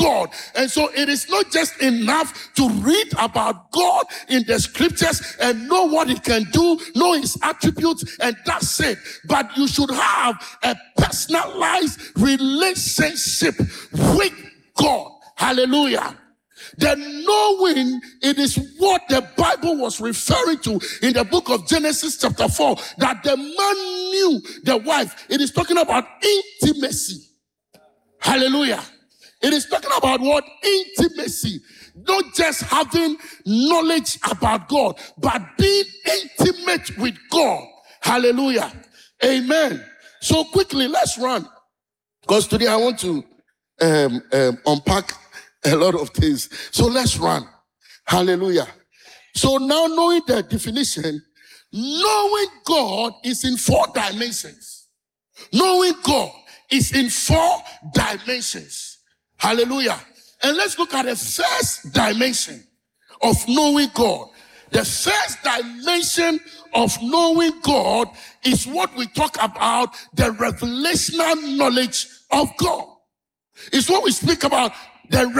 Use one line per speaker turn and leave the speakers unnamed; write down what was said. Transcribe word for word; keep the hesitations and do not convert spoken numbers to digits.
God. And so it is not just enough to read about God in the scriptures and know what he can do, know his attributes, and that's it. But you should have a personalized relationship with God. Hallelujah. The knowing, it is what the Bible was referring to in the book of Genesis chapter four, that the man knew the wife. It is talking about intimacy. Hallelujah. It is talking about what? Intimacy. Not just having knowledge about God, but being intimate with God. Hallelujah. Amen. So quickly, let's run. Because today I want to um, um, unpack a lot of things. So let's run. Hallelujah. So now knowing the definition, knowing God is in four dimensions. Knowing God is in four dimensions. Hallelujah. And let's look at the first dimension of knowing God. The first dimension of knowing God is what we talk about, the revelational knowledge of God. It's what we speak about, the